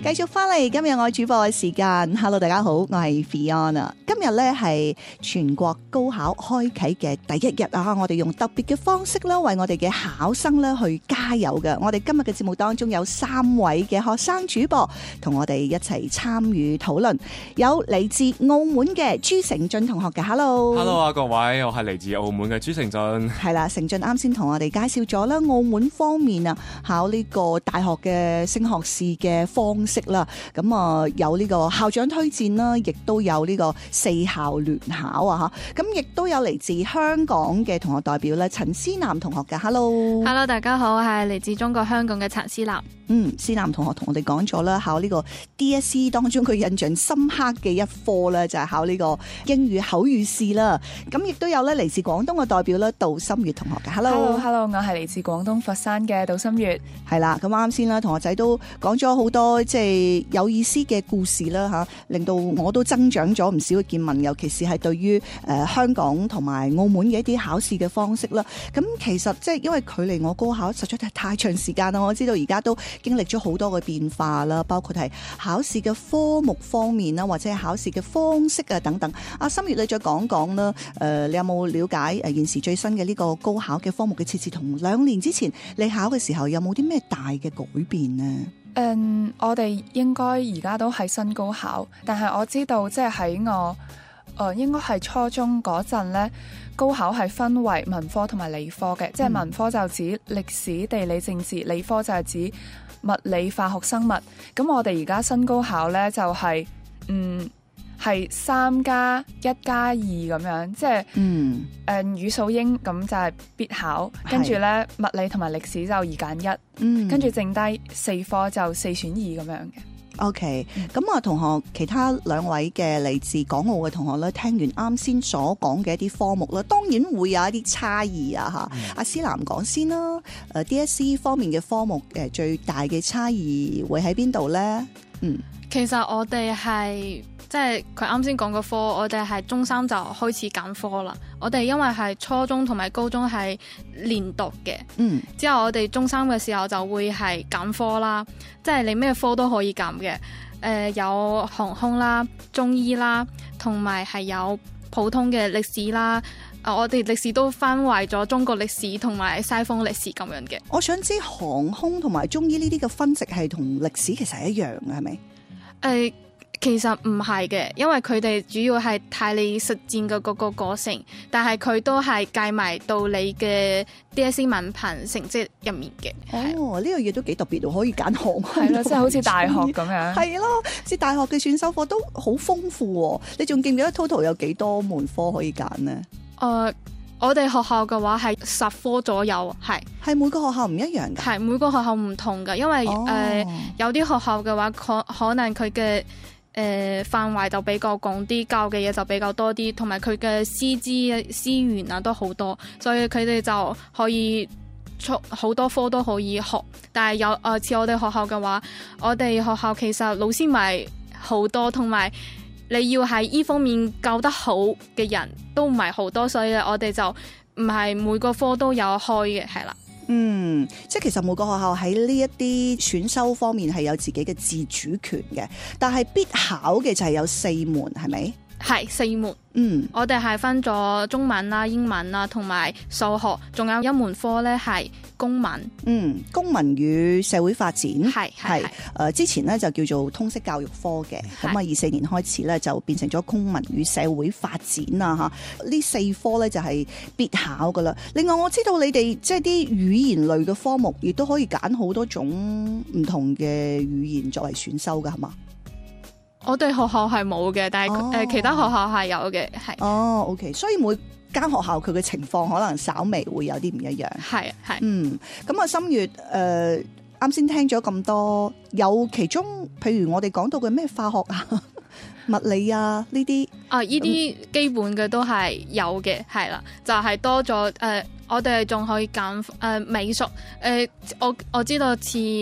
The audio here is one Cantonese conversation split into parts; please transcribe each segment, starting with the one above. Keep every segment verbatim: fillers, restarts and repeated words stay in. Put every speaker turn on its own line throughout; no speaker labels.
繼續翻嚟，今日我主播嘅時間 ，Hello 大家好，我係 Fiona。今日咧係全國高考開啟嘅第一日啊！我哋用特別嘅方式啦，為我哋嘅考生咧去加油嘅。我哋今日嘅節目當中有三位嘅學生主播同我哋一齊參與討論，有嚟自澳門嘅朱成俊同學嘅 Hello，Hello
啊各位，我係嚟自澳門嘅朱成俊。
係啦，成俊啱先同我哋介紹咗啦，澳門方面啊考呢個大學嘅升學試嘅方式啦，咁啊有呢個校長推薦啦，亦都有呢個四校聯考啊吓，咁亦都有嚟自香港嘅同學代表咧，陳思南同學嘅 Hello，Hello
大家好，我係嚟自中國香港嘅陳思南。
嗯，思南同學同我哋講咗啦，考呢個 D S E 當中佢印象深刻嘅一科咧，就係考呢個英語口語試啦。咁亦都有咧嚟自廣東嘅代表咧，杜心月同學嘅
Hello，Hello， 我係嚟自廣東佛山嘅杜心月。
係啦，咁啱先啦，同學仔都講咗好多即係有意思嘅故事啦吓，令到我都增長咗唔少嘅見聞，尤其是係對於誒、呃、香港同埋澳門嘅一啲考試嘅方式啦。咁其實即係因為距離我高考實在係太長時間啦，我知道而家都經歷咗好多嘅變化啦，包括係考試嘅科目方面啦，或者係考試嘅方式啊等等。阿心月你再講講啦，誒、呃、你有冇了解誒現時最新嘅呢個高考嘅科目嘅設置同兩年之前你考嘅時候有冇啲咩大嘅改變呢？
嗯，我哋應該而家都係新高考，但係我知道即係喺我誒、呃、應該係初中嗰陣咧，高考係分為文科同埋理科嘅，嗯、即係文科就指歷史、地理、政治，理科就係指物理、化學、生物。咁我哋而家新高考咧就係、是、嗯係三加一加二咁樣，即係嗯誒語數英咁就係必考，跟住咧物理同埋歷史就二揀一，嗯，跟住剩低四科就四選二咁樣嘅。
OK，咁啊，同學其他兩位嘅嚟自港澳嘅同學咧，聽完啱先所講嘅一啲科目啦，當然會有一啲差異啊嚇。阿、嗯、思南講先啦，誒 D S E 方面嘅科目誒最大嘅差異會喺邊度咧？嗯，
其實我哋係即係佢啱先講個科，我哋係中三就開始揀科啦。我哋因為係初中同埋高中係連讀嘅，嗯，之後我哋中三嘅時候就會係揀科啦，即係你咩科都可以揀嘅，誒、呃、有航空啦、中醫啦，同埋係有普通嘅歷史啦。啊，我哋歷史都分為咗中國歷史同埋西方歷史咁樣嘅。
我想知航空同埋中醫呢啲嘅分值係同歷史其實係一樣嘅，係咪？誒、
呃。其實唔係嘅，因為佢哋主要係睇你實戰嘅嗰個過程，但係佢都係計埋到你嘅 D S E 文憑成績入面嘅。
哦，呢樣嘢都幾特別喎，可以揀航空，
係咯，即係好似大學咁樣。
係咯，即係大學嘅選修課都好豐富喎。你仲記唔記得 total 有幾多門科可以揀呢？
誒、呃，我哋學校嘅話係十科左右，係
係每個學校唔一樣㗎。
係每個學校唔同㗎，因為誒、哦呃、有啲學校嘅話，可可能佢嘅誒、呃、範圍就比較廣啲，教嘅嘢就比較多啲，同埋佢嘅師資資源啊都好多，所以佢哋就可以出好多科都可以學。但係有誒似我哋學校嘅話，我哋學校其實老師唔係好多，同埋你要喺依方面教得好嘅人都唔係好多，所以我哋就唔係每個科都有開嘅，係啦。
嗯，即係其實每個學校喺呢一啲選修方面係有自己嘅自主權嘅，但係必考嘅就係有四門，係咪？
係四門。
嗯，
我哋係分咗中文啦、英文啦，同埋數學，仲有一門科咧係公民。
嗯，公民與社會發展
係係
誒，之前咧就叫做通識教育科嘅，咁啊二四年開始咧就變成咗公民與社會發展啦嚇。呢四科咧就係必考噶啦。另外我知道你哋即係啲語言類嘅科目，亦都可以揀好多種唔同嘅語言作為選修噶，係嘛？
我哋學校係冇嘅，但係誒、哦呃、其他學校係有嘅，係。
哦 ，OK， 所以每間學校佢嘅情況可能稍微會有啲唔一樣。
係係。嗯，
咁啊，心月誒啱先聽咗咁多，有其中譬如我哋講到嘅咩化學啊、物理啊呢啲
啊，呢啲基本嘅都係有嘅，係啦，就係、是、多咗誒、呃，我哋仲可以揀誒、呃、美術誒、呃，我我知道似。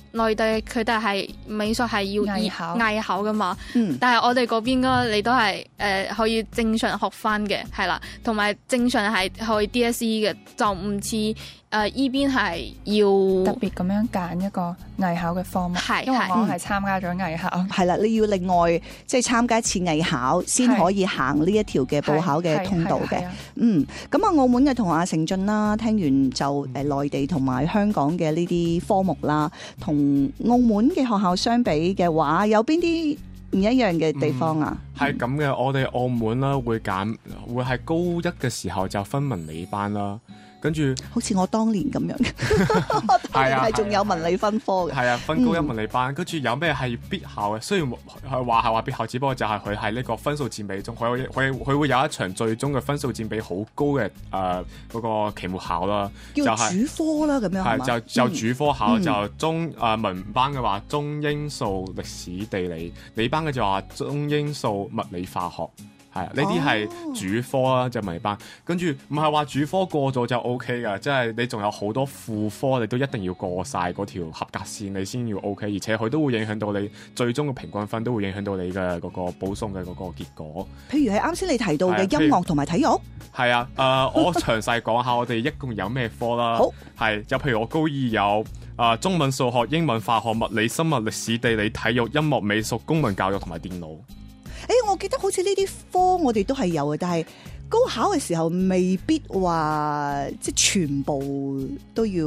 內地佢哋係美術係要
藝考
藝考噶嘛，
嗯
但係我哋嗰邊嗰你都係誒、呃、可以正常學翻嘅，係啦，同埋正常係可以 D S E 嘅，就唔似誒依邊係要
特別咁樣揀一個藝考嘅科目，
係
因為我
係
係參加咗藝考，
係啦，你要另外即係參加一次藝考，先可以行呢一條嘅報考嘅通道嘅。
係係係啊
嗯，咁啊，澳門嘅同學阿成俊啦，聽完就誒內地同埋香港嘅呢啲科目啦，同澳門嘅學校相比嘅話，有邊啲唔一樣嘅地方啊？
係咁嘅，我哋澳門啦會揀，會係高一嘅時候就分文理班啦，跟住
好似我當年咁樣，我當年係仲有文理分科嘅。
係啊，分高一文理班，跟住有咩係必考嘅？雖然係話係話必考，只不過就係佢係呢個分數佔比中，佢佢佢會有一場最終嘅分數佔比好高嘅誒嗰個期末考啦，就
叫
係
主科啦，咁樣係嘛
係就就主科考
嗯
就中誒文班嘅話中英數歷史地理，理班嘅就話中英數物理化學。係啊，呢啲係主科啦，就文理班。跟住唔係話主科過咗就 O K 噶，即係你仲有好多副科，你都一定要過晒嗰條合格線，你先要 O K。而且佢都會影響到你最終嘅平均分，都會影響到你嘅嗰個保送嘅嗰個結果。
譬如係啱先你提到嘅
係啊
音樂同埋體育，
係啊，誒、呃，我詳細講下我哋一共有咩科啦。
好，
係就譬如我高二有啊、呃、中文、數學、英文、化學、物理、生物、歷史、地理、體育、音樂、美術、公民教育同埋電腦。
誒、我記得好似呢啲科我哋都係有嘅，但係高考嘅時候未必話即係全部都要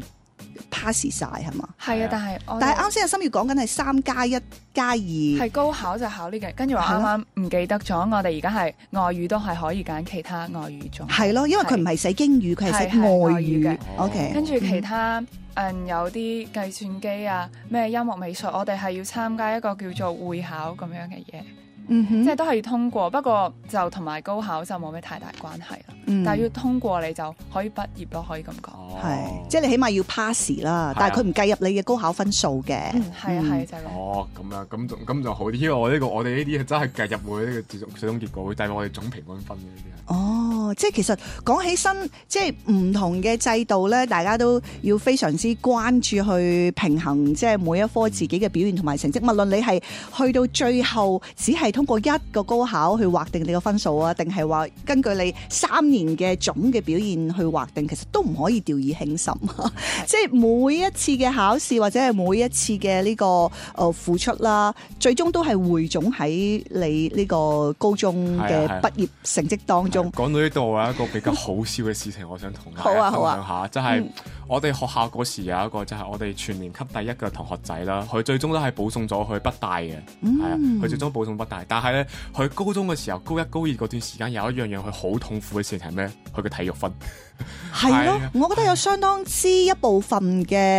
pass 晒係嘛？
係啊，但係我
但係啱先阿心月講緊係三加一加二，
係高考就考呢個，跟住我啱啱唔記得咗，我哋而家係外語都係可以揀其他外語種，
係咯，因為佢唔係寫英語，佢係寫
係係
外
外語
語
嘅。
OK，
跟住其他嗯有啲計算機啊，咩音樂美術，我哋係要參加一個叫做會考咁樣嘅嘢。
嗯哼，
即係都係要通過，不過就同埋高考就冇咩太大關係啦。
嗯
但係要通過你就可以畢業咯，可以咁講。
係即係你起碼要 pass 啦，但係佢唔計入你嘅高考分數嘅。
嗯，係啊，係就係咁。
哦，咁樣咁就咁就好啲，因為我呢、個我哋呢啲係真係計入會呢個最終最終結果，會計我哋總平均分嘅呢啲係。
哦，即係其實講起身，即係唔同嘅制度咧，大家都要非常之關注去平衡，即係每一科自己嘅表現同埋成績。無論你係去到最後只係通過一個高考去劃定你個分數啊，定係話根據你三年嘅總嘅表現去劃定，其實都唔可以掉以輕心。即係每一次嘅考試或者係每一次嘅呢個誒付出啦，最終都係匯總喺你呢個高中嘅畢業成績當中。
講到呢度，我有一個比較好笑嘅事情，我想同大
好啊
家分享下，就係、
嗯
我哋學校嗰時有一個，就係我哋全年級第一嘅同學仔啦，佢最終都係保送咗去北大嘅，係、
嗯、
啊，佢最終保送北大，但係咧，佢高中嘅時候，高一、高二嗰段時間有一樣樣佢好痛苦嘅事情係咩？佢嘅體育分。
係咯
係啊，
我覺得有相當之一部分嘅